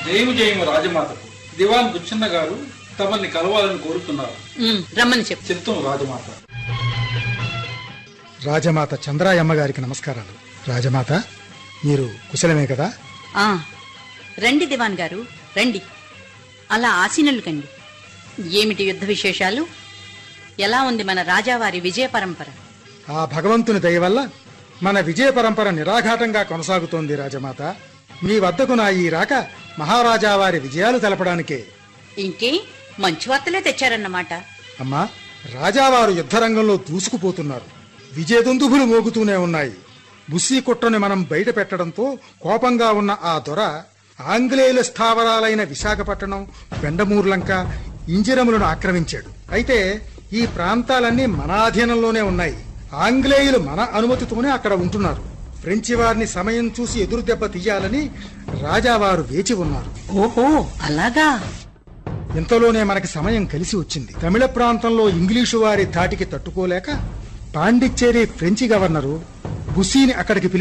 జయము జయము రాజమాతకు. దివాన్ బుచ్చన్న గారు తమని కలవాలని కోరుతున్నారు. రమ్మని చెప్పు. చిత్తం రాజమాత. రాజమాత చంద్రాయమ్మ గారికి నమస్కారాలు. రాజమాత, మీరు కుశలమే కదా? రండి దివాన్ గారు, రండి. అలా ఆసీనులు కండి. ఏమిటి యుద్ధ విశేషాలు? ఎలా ఉంది మన రాజావారి విజయ పరంపర? ఆ భగవంతుని దయ వల్ల మన విజయ పరంపర నిరాఘాటంగా కొనసాగుతోంది రాజమాత. మీ వద్దకు నా ఈ రాక మహారాజా వారి విజయాలు తెలపడానికే. ఇంకే మంచి వార్తలే తెచ్చారన్నమాట. అమ్మా, రాజావారు యుద్ధరంగంలో దూసుకుపోతున్నారు. విజయదుందుభులు మోగుతూనే ఉన్నాయి. బుస్సీ కుట్రని మనం బయట పెట్టడంతో కోపంగా ఉన్న ఆ దొర ఆంగ్లేయుల స్థావరాలైన విశాఖపట్నం, బెండమూర్లంక, ఇంజిరములను ఆక్రమించాడు. అయితే ఈ ప్రాంతాలన్నీ మన అధీనంలోనే ఉన్నాయి. ఆంగ్లేయులు మన అనుమతితోనే అక్కడ ఉంటున్నారు. ఫ్రెంచి వారిని సమయం చూసి ఎదురు దెబ్బ తీయాలని రాజావారు వేచి ఉన్నారు. ఓహో, అలాగా? ఇంతలోనే మనకి సమయం కలిసి వచ్చింది. తమిళ ప్రాంతంలో ఇంగ్లీషు వారి ధాటికి తట్టుకోలేక పాండిచ్చేరి ఫ్రెంచి గవర్నరు బుస్సీని అక్కడికి